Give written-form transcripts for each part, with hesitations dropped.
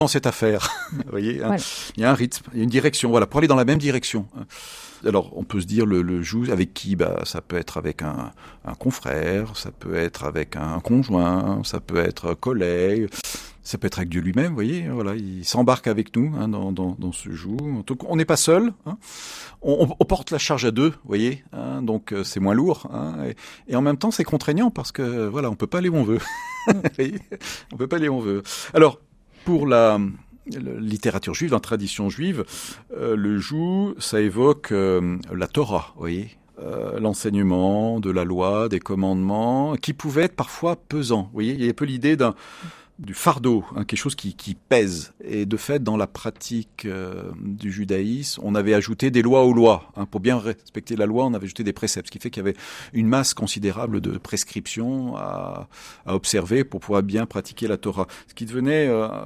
dans cette affaire. Vous voyez, Ouais. il y a un rythme, il y a une direction, voilà, pour aller dans la même direction. Alors, on peut se dire le joug avec qui, ça peut être avec un confrère, ça peut être avec un conjoint, ça peut être un collègue, ça peut être avec Dieu lui-même, vous voyez, voilà, il s'embarque avec nous dans ce joug. Donc, on n'est pas seul, on porte la charge à deux, vous voyez, donc c'est moins lourd, et en même temps c'est contraignant parce que voilà, on peut pas aller où on veut. Vous voyez, on peut pas aller où on veut. Alors, pour la littérature juive, dans la tradition juive, le joug, ça évoque la Torah, vous voyez, l'enseignement de la loi, des commandements, qui pouvaient être parfois pesants. Vous voyez, il y a un peu l'idée du fardeau, quelque chose qui pèse. Et de fait, dans la pratique du judaïsme, on avait ajouté des lois aux lois. Pour bien respecter la loi, on avait ajouté des préceptes, ce qui fait qu'il y avait une masse considérable de prescriptions à observer pour pouvoir bien pratiquer la Torah. Ce qui devenait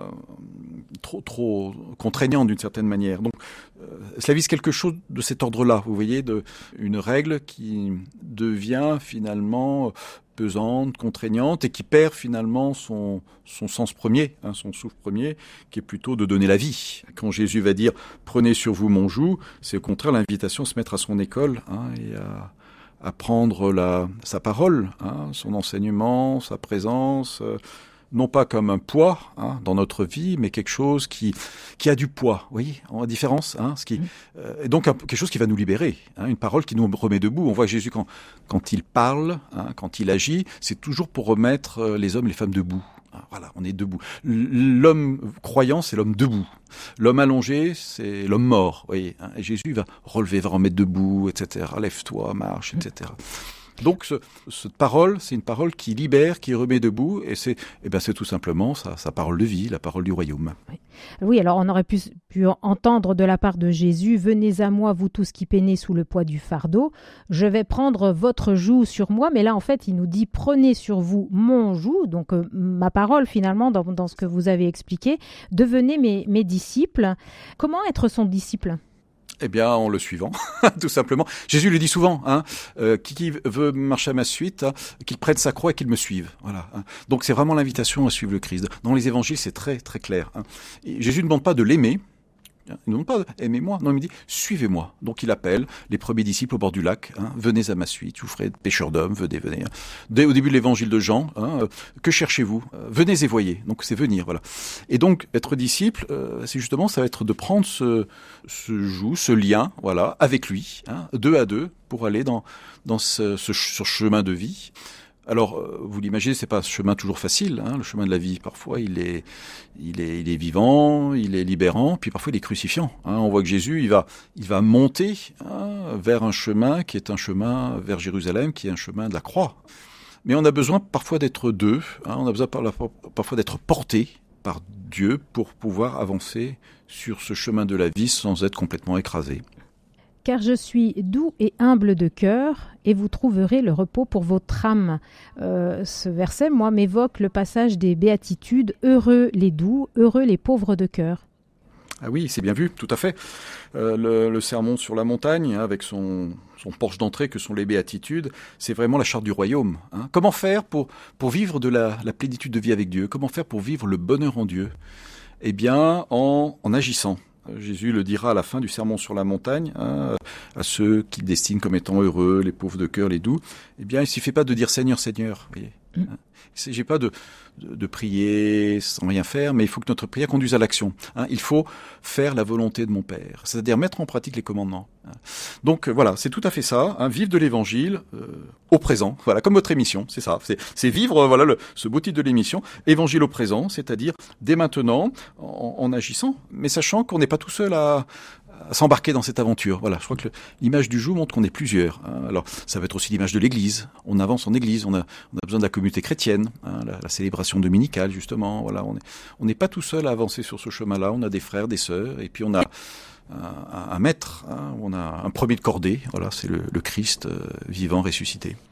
trop contraignant d'une certaine manière. Donc, cela vise quelque chose de cet ordre-là, vous voyez, une règle qui devient finalement pesante, contraignante, et qui perd finalement son sens premier, son souffle premier, qui est plutôt de donner la vie. Quand Jésus va dire « Prenez sur vous mon joug », c'est au contraire l'invitation à se mettre à son école et à prendre sa parole, son enseignement, sa présence, non pas comme un poids dans notre vie, mais quelque chose qui a du poids. Vous voyez, on a la différence. Et donc quelque chose qui va nous libérer, une parole qui nous remet debout. On voit Jésus quand il parle, quand il agit, c'est toujours pour remettre les hommes et les femmes debout. Voilà, on est debout. L'homme croyant, c'est l'homme debout. L'homme allongé, c'est l'homme mort. Vous voyez, et Jésus va relever, va remettre debout, etc. Lève-toi, marche, etc. Donc cette parole, c'est une parole qui libère, qui remet debout, et c'est tout simplement sa parole de vie, la parole du royaume. Oui, alors on aurait pu entendre de la part de Jésus « Venez à moi, vous tous qui peinez sous le poids du fardeau, je vais prendre votre joug sur moi », mais là en fait il nous dit « Prenez sur vous mon joug », donc ma parole finalement dans ce que vous avez expliqué, « Devenez mes disciples ». Comment être son disciple ? Eh bien, en le suivant, tout simplement. Jésus le dit souvent, qui veut marcher à ma suite, qu'il prenne sa croix et qu'il me suive. Voilà. Donc, c'est vraiment l'invitation à suivre le Christ. Dans les évangiles, c'est très, très clair. Et Jésus ne demande pas de l'aimer. Il ne demande pas « aimez-moi ». Non, il me dit « suivez-moi ». Donc, il appelle les premiers disciples au bord du lac. Venez à ma suite, je vous ferai pêcheurs d'hommes, venez. Au début de l'évangile de Jean, que cherchez-vous ? Venez et voyez. Donc, c'est venir, voilà. Et donc, être disciple, c'est justement, ça va être de prendre ce joug, ce lien, voilà, avec lui, deux à deux, pour aller dans ce chemin de vie. Alors, vous l'imaginez, c'est pas un chemin toujours facile. Le chemin de la vie, parfois, il est vivant, il est libérant, puis parfois il est crucifiant. On voit que Jésus, il va monter vers un chemin qui est un chemin vers Jérusalem, qui est un chemin de la croix. Mais on a besoin parfois d'être deux. On a besoin parfois d'être porté par Dieu pour pouvoir avancer sur ce chemin de la vie sans être complètement écrasé. Car je suis doux et humble de cœur, et vous trouverez le repos pour votre âme. Ce verset, moi, m'évoque le passage des béatitudes. Heureux les doux, heureux les pauvres de cœur. Ah oui, c'est bien vu, tout à fait. Le sermon sur la montagne, avec son porche d'entrée que sont les béatitudes, c'est vraiment la charte du royaume. Comment faire pour vivre de la plénitude de vie avec Dieu ? Comment faire pour vivre le bonheur en Dieu ? Eh bien, en agissant. Jésus le dira à la fin du sermon sur la montagne, à ceux qui destinent comme étant heureux, les pauvres de cœur, les doux. Eh bien, il ne suffit pas de dire Seigneur, Seigneur. Voyez. Il ne s'agit pas de prier sans rien faire, mais il faut que notre prière conduise à l'action. Il faut faire la volonté de mon Père, c'est-à-dire mettre en pratique les commandements. Donc voilà, c'est tout à fait ça, vivre de l'Évangile au présent, voilà, comme votre émission, c'est ça. C'est vivre, voilà, ce beau titre de l'émission, Évangile au présent, c'est-à-dire dès maintenant, en agissant, mais sachant qu'on n'est pas tout seul à s'embarquer dans cette aventure. Voilà, je crois que l'image du joug montre qu'on est plusieurs. Alors, ça va être aussi l'image de l'Église. On avance en Église, on a besoin de la communauté chrétienne, la célébration dominicale, justement. Voilà, on n'est pas tout seul à avancer sur ce chemin-là. On a des frères, des sœurs, et puis on a un maître, on a un premier de cordée. Voilà, c'est le Christ vivant, ressuscité.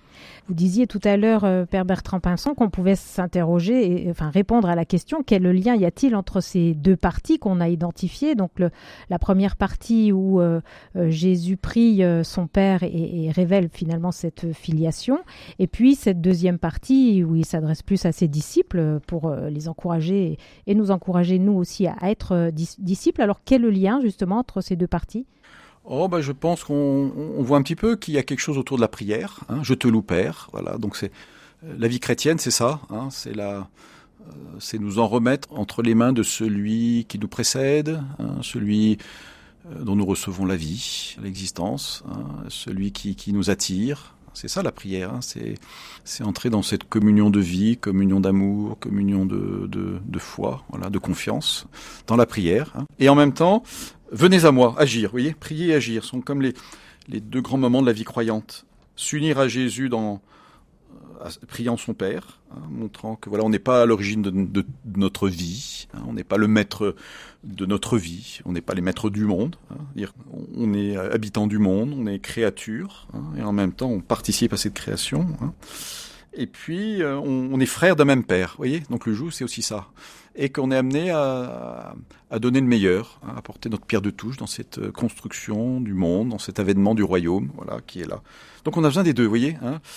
Vous disiez tout à l'heure, Père Bertrand Pinson, qu'on pouvait s'interroger, répondre à la question, quel lien y a-t-il entre ces deux parties qu'on a identifiées? Donc la première partie où Jésus prie son Père et révèle finalement cette filiation, et puis cette deuxième partie où il s'adresse plus à ses disciples pour les encourager et nous encourager nous aussi à être disciples. Alors quel est le lien justement entre ces deux parties? Je pense qu'on voit un petit peu qu'il y a quelque chose autour de la prière. Je te loue, Père. Voilà. Donc c'est la vie chrétienne, c'est ça. C'est nous en remettre entre les mains de celui qui nous précède, celui dont nous recevons la vie, l'existence, celui qui nous attire. C'est ça la prière. C'est entrer dans cette communion de vie, communion d'amour, communion de foi, voilà, de confiance dans la prière. Et en même temps, venez à moi, agir. Vous voyez, prier et agir sont comme les deux grands moments de la vie croyante. S'unir à Jésus priant son Père, montrant que voilà, on n'est pas à l'origine de notre vie, on n'est pas le maître de notre vie, on n'est pas les maîtres du monde, on est habitant du monde, on est créature, et en même temps on participe à cette création. Et puis on est frères d'un même Père, vous voyez, donc le joug c'est aussi ça, et qu'on est amené à donner le meilleur, à apporter notre pierre de touche dans cette construction du monde, dans cet avènement du royaume, voilà, qui est là. Donc on a besoin des deux, vous voyez,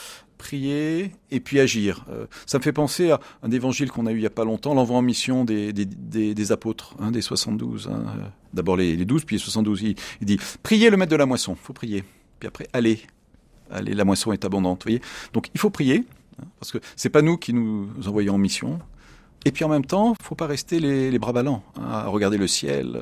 prier et puis agir. Ça me fait penser à un évangile qu'on a eu il y a pas longtemps, l'envoi en mission des apôtres, des 72. D'abord les 12, puis les 72. Il dit, priez le maître de la moisson, faut prier. Puis après, allez, la moisson est abondante. Vous voyez. Donc il faut prier, parce que c'est pas nous qui nous envoyons en mission. Et puis en même temps, faut pas rester les bras ballants, à regarder le ciel,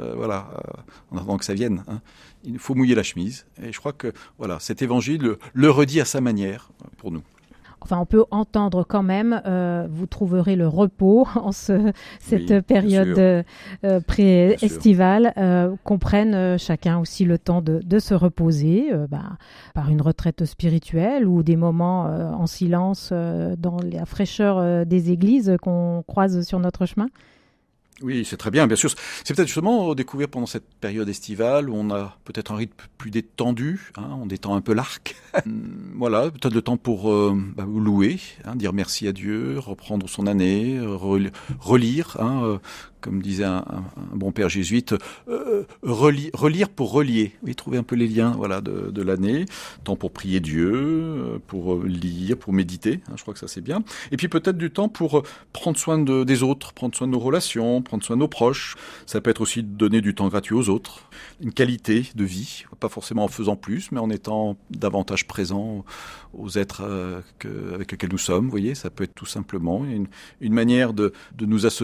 en attendant que ça vienne. Il faut mouiller la chemise. Et je crois que voilà, cet évangile le redit à sa manière pour nous. Enfin, on peut entendre quand même, vous trouverez le repos en cette période pré-estivale, qu'on prenne chacun aussi le temps de se reposer par une retraite spirituelle ou des moments en silence dans la fraîcheur des églises qu'on croise sur notre chemin. Oui, c'est très bien, bien sûr. C'est peut-être justement découvrir pendant cette période estivale où on a peut-être un rythme plus détendu, on détend un peu l'arc. Voilà, peut-être le temps pour louer, dire merci à Dieu, reprendre son année, relire, comme disait un bon père jésuite, relire pour relier. Oui, trouver un peu les liens, voilà, de l'année. Temps pour prier Dieu, pour lire, pour méditer. Je crois que ça c'est bien. Et puis peut-être du temps pour prendre soin des autres, prendre soin de nos relations, prendre soin de nos proches. Ça peut être aussi donner du temps gratuit aux autres. Une qualité de vie, pas forcément en faisant plus, mais en étant davantage présent aux êtres avec lesquels nous sommes. Vous voyez, ça peut être tout simplement une manière de nous associer